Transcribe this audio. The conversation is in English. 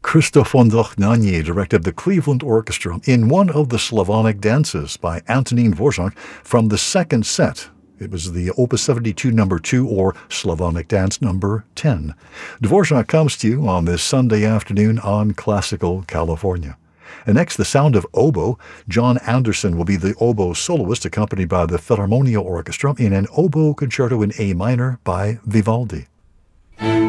Christoph von Dohnanyi directed the Cleveland Orchestra in one of the Slavonic dances by Antonín Dvořák from the second set. It was the Opus 72 No. 2 or Slavonic Dance No. 10. Dvořák comes to you on this Sunday afternoon on Classical California. And next, the sound of oboe. John Anderson will be the oboe soloist accompanied by the Philharmonia Orchestra in an oboe concerto in A minor by Vivaldi.